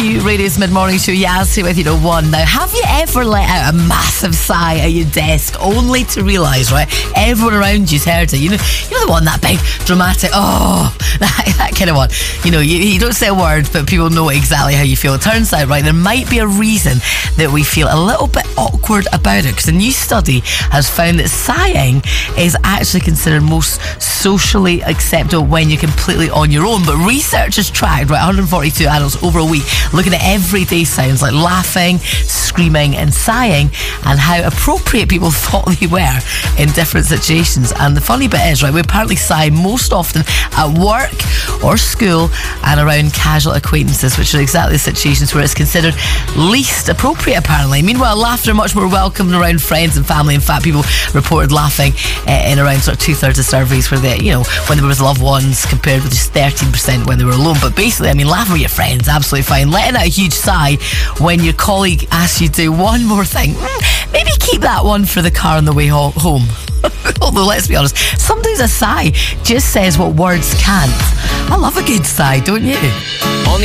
you. Radio's mid-morning show. Yaz here with you to 1. Now, have you ever let out a massive sigh at your desk only to realise, right, everyone around you's heard it? You know the one, that big, dramatic, that kind of one. You know, you don't say a word, but people know exactly how you feel. It turns out, right, there might be a reason that we feel a little bit awkward about it, because a new study has found that sighing is actually considered most socially acceptable when you're completely on your own. But researchers tracked 142 adults over a week, looking at everyday sounds like laughing, screaming and sighing, and how appropriate people thought they were in different situations. And the funny bit is, right, we apparently sigh most often at work or school and around casual acquaintances, which are exactly the situations where it's considered least appropriate, apparently. Meanwhile, laughter much more welcomed around friends and family. In fact, people reported laughing in around sort of 2/3 of surveys where they, when they were with loved ones, compared with just 13% when they were alone. But basically, I mean, laughing with your friends, absolutely fine. Letting out a huge sigh when your colleague asks you to do one more thing, maybe keep that one for the car on the way home. Although, let's be honest, sometimes a sigh just says what words can't. I love a good sigh, don't you?